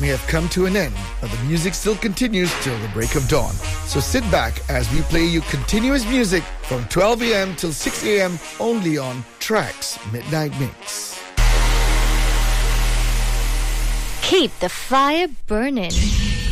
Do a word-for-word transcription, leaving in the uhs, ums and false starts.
may have come to an end, but the music still continues till the break of dawn. So sit back as we play you continuous music from twelve a.m. till six a.m. only on Tracks Midnight Mix. Keep the fire burning.